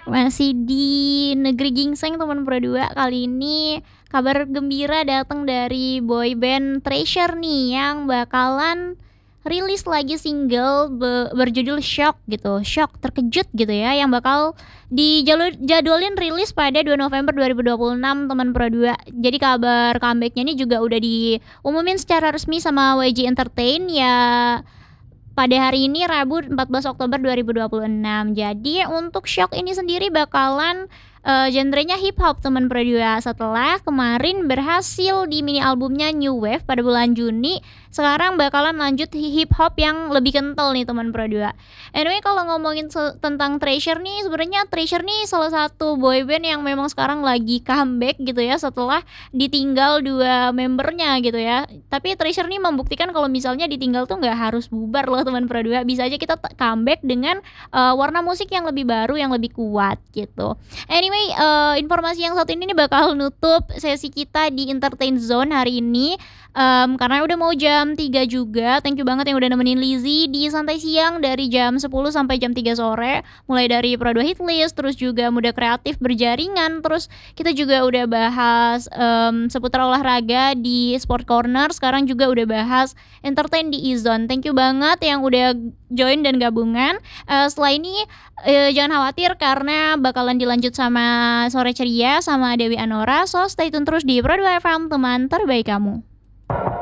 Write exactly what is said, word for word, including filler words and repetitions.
Masih di negeri gingseng teman Pro dua, kali ini kabar gembira datang dari boyband Treasure nih yang bakalan rilis lagi single be berjudul Shock gitu, Shock, terkejut gitu ya, yang bakal dijalur jadwalin rilis pada dua November dua ribu dua puluh enam teman Pro dua. Jadi kabar comeback-nya ini juga udah diumumin secara resmi sama Y G Entertain ya pada hari ini Rabu empat belas Oktober dua ribu dua puluh enam. Jadi untuk Shock ini sendiri bakalan uh, genrenya hip hop teman Pro dua. Setelah kemarin berhasil di mini albumnya New Wave pada bulan Juni, sekarang bakalan lanjut hip hop yang lebih kental nih teman Pro dua. Anyway, kalau ngomongin se- tentang Treasure nih, sebenarnya Treasure nih salah satu boyband yang memang sekarang lagi comeback gitu ya setelah ditinggal dua membernya gitu ya. Tapi Treasure nih membuktikan kalau misalnya ditinggal tuh nggak harus bubar loh teman Pro dua. Bisa aja kita t- comeback dengan uh, warna musik yang lebih baru, yang lebih kuat gitu. Anyway, uh, informasi yang satu ini nih bakal nutup sesi kita di Entertain Zone hari ini. Um, karena udah mau jam tiga juga. Thank you banget yang udah nemenin Lizzy di Santai Siang dari jam sepuluh sampai jam tiga sore. Mulai dari Pro dua Hitlist, terus juga Muda Kreatif Berjaringan, terus kita juga udah bahas um, seputar olahraga di Sport Corner. Sekarang juga udah bahas entertain di E-Zone. Thank you banget yang udah join dan gabungan. Uh, setelah ini uh, jangan khawatir karena bakalan dilanjut sama Sore Ceria sama Dewi Anora. So stay tune terus di Pro dua F M, teman terbaik kamu.